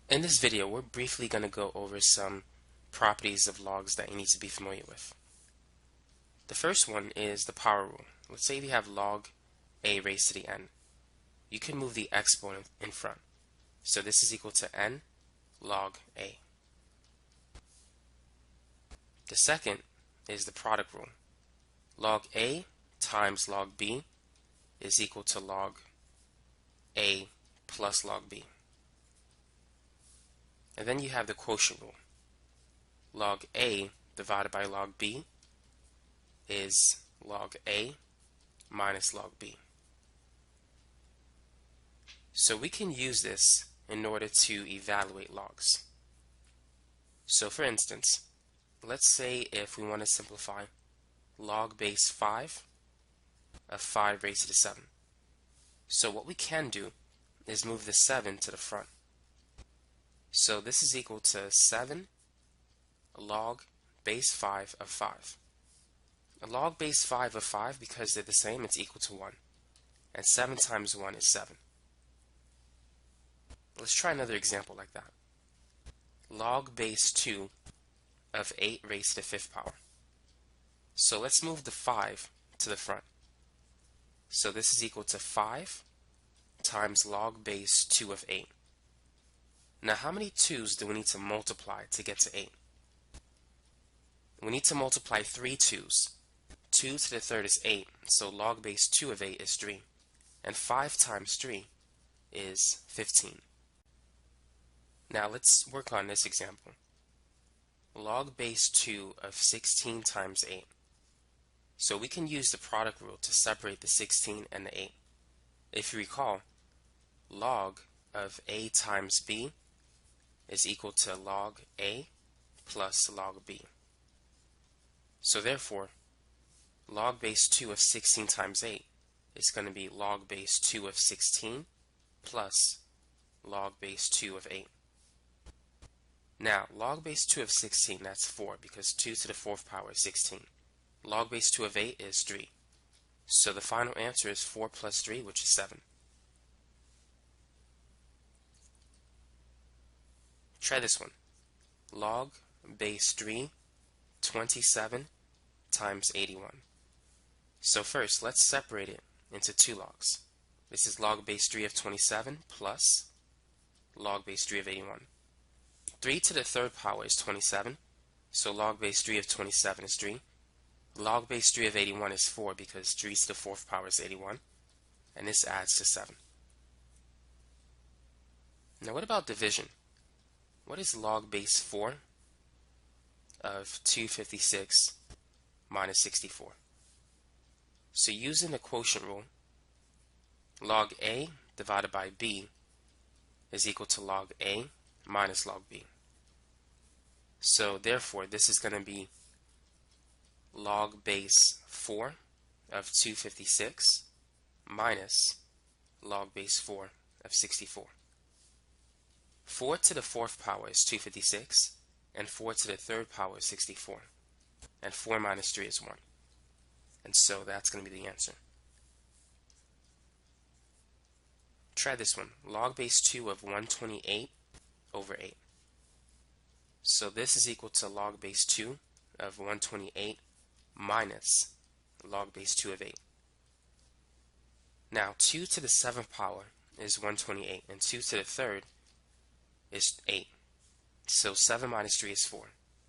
In this video, we're briefly going to go over some properties of logs that you need to be familiar with. The first one is the power rule. Let's say you have log a raised to the n. You can move the exponent in front. So this is equal to n log a. The second is the product rule. Log a times log b is equal to log a plus log b. And then you have the quotient rule. Log a divided by log b is log a minus log b. So we can use this in order to evaluate logs. So for instance, let's say if we want to simplify log base 5 of 5 raised to the 7. So what we can do is move the 7 to the front. So this is equal to 7 log base 5 of 5. A log base 5 of 5, because they're the same, it's equal to 1. And 7 times 1 is 7. Let's try another example like that. Log base 2 of 8 raised to the 5th power. So let's move the 5 to the front. So this is equal to 5 times log base 2 of 8. Now how many 2's do we need to multiply to get to 8? We need to multiply 3 2's. 2 to the third is 8, so log base 2 of 8 is 3. And 5 times 3 is 15. Now let's work on this example. Log base 2 of 16 times 8. So we can use the product rule to separate the 16 and the 8. If you recall, log of a times b is equal to log a plus log b. So therefore, log base 2 of 16 times 8 is going to be log base 2 of 16 plus log base 2 of 8. Now, log base 2 of 16, that's 4, because 2 to the 4th power is 16. Log base 2 of 8 is 3. So the final answer is 4 plus 3, which is 7. Try this one. Log base 3, 27 times 81. So first, let's separate it into two logs. This is log base 3 of 27 plus log base 3 of 81. 3 to the third power is 27, so log base 3 of 27 is 3. Log base 3 of 81 is 4 because 3 to the 4th power is 81, and this adds to 7. Now what about division? What is log base 4 of 256 minus 64? So using the quotient rule, log a divided by b is equal to log a minus log b. So therefore this is going to be log base 4 of 256 minus log base 4 of 64. 4 to the 4th power is 256, and 4 to the 3rd power is 64. And 4 minus 3 is 1. And so that's going to be the answer. Try this one. Log base 2 of 128 over 8. So this is equal to log base 2 of 128 minus log base 2 of 8. Now 2 to the 7th power is 128, and 2 to the 3rd is 8. So 7 minus 3 is 4.